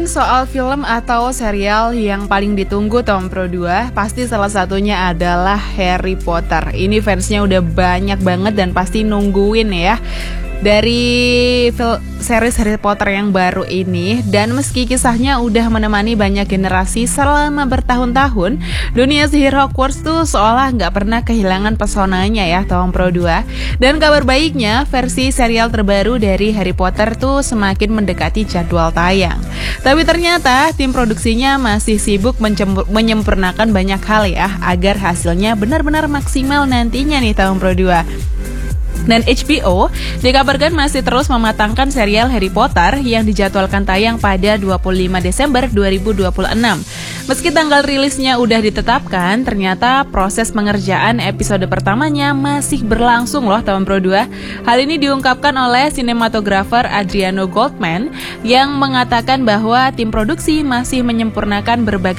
Ngomongin soal film atau serial yang paling ditunggu Tom Pro 2, pasti salah satunya adalah Harry Potter. Ini fansnya udah banyak banget dan pasti nungguin ya dari series Harry Potter yang baru ini. Dan meski kisahnya udah menemani banyak generasi selama bertahun-tahun, dunia sihir Hogwarts tuh seolah gak pernah kehilangan pesonanya ya Tom Pro 2. Dan kabar baiknya, versi serial terbaru dari Harry Potter tuh semakin mendekati jadwal tayang. Tapi ternyata tim produksinya masih sibuk menyempurnakan banyak hal ya, agar hasilnya benar-benar maksimal nantinya nih Tom Pro 2. Dan HBO dikabarkan masih terus mematangkan serial Harry Potter yang dijadwalkan tayang pada 25 Desember 2026. Meski tanggal rilisnya udah ditetapkan, ternyata proses pengerjaan episode pertamanya masih berlangsung loh Tom Pro 2. Hal ini diungkapkan oleh sinematografer Adriano Goldman yang mengatakan bahwa tim produksi masih menyempurnakan berbagai